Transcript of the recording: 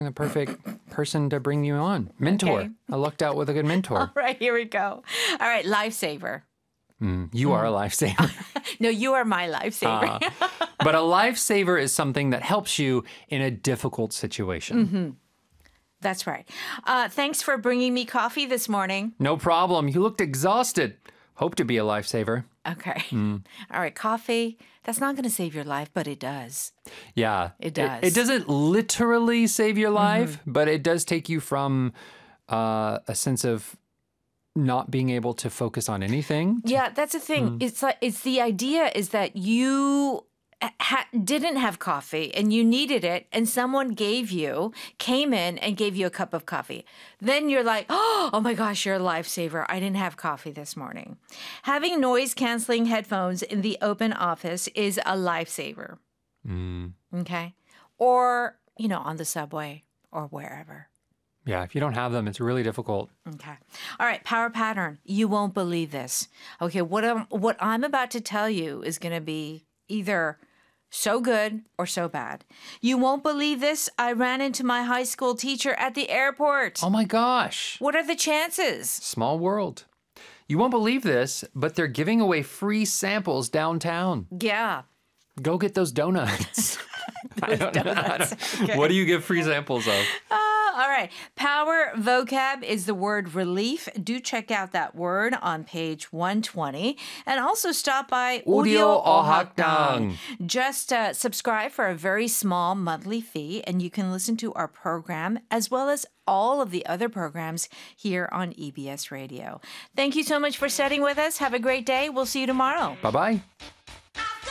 the perfect person to bring you on. Mentor. Okay. I lucked out with a good mentor. All right, here we go. All right, lifesaver. You are a lifesaver. No, you are my lifesaver. But a lifesaver is something that helps you in a difficult situation. That's right. Thanks for bringing me coffee this morning. No problem. You looked exhausted. Hope to be a lifesaver. Okay. All right, coffee. That's not going to save your life, but it does. Yeah. It does. It doesn't literally save your life, but it does take you from a sense of not being able to focus on anything. Yeah, that's the thing. It's the idea is that you didn't have coffee and you needed it, and someone came in and gave you a cup of coffee. Then you're like, oh my gosh, you're a lifesaver. I didn't have coffee this morning. Having noise-canceling headphones in the open office is a lifesaver. Okay? Or, on the subway or wherever. Yeah, if you don't have them, it's really difficult. Okay. All right, power pattern. You won't believe this. Okay, what I'm about to tell you is going to be either so good or so bad. You won't believe this. I ran into my high school teacher at the airport. Oh my gosh. What are the chances? Small world. You won't believe this, but they're giving away free samples downtown. Yeah. Go get those donuts. I don't know. donuts. Okay. What do you give free samples of? All right. Power vocab is the word relief. Do check out that word on page 120. And also stop by Audio Ohakdang. Ohakdang. Just subscribe for a very small monthly fee, and you can listen to our program as well as all of the other programs here on EBS Radio. Thank you so much for studying with us. Have a great day. We'll see you tomorrow. Bye-bye.